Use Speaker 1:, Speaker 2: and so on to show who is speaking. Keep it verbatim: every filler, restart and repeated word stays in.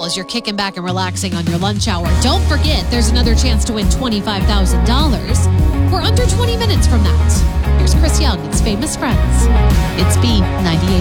Speaker 1: as you're kicking back and relaxing on your lunch hour. Don't forget, there's another chance to win twenty-five thousand dollars. We're under twenty minutes from that. Here's Chris Young. It's Famous Friends. It's B ninety-eight.